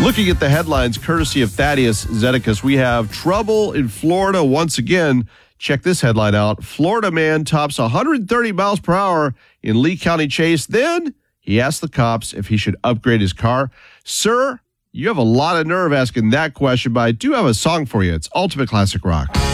Looking at the headlines, courtesy of Thaddeus Zedekias, we have trouble in Florida once again. Check this headline out. Florida man tops 130 miles per hour in Lee County Chase. Then he asked the cops if he should upgrade his car. Sir, you have a lot of nerve asking that question, but I do have a song for you. It's Ultimate Classic Rock.